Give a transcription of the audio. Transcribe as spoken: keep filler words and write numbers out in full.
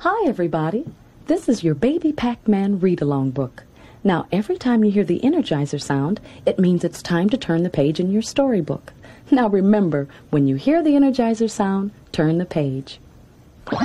Hi, everybody. This is your Baby Pac-Man read-along book. Now, every time you hear the Energizer sound, it means it's time to turn the page in your storybook. Now, remember, when you hear the Energizer sound, turn the page.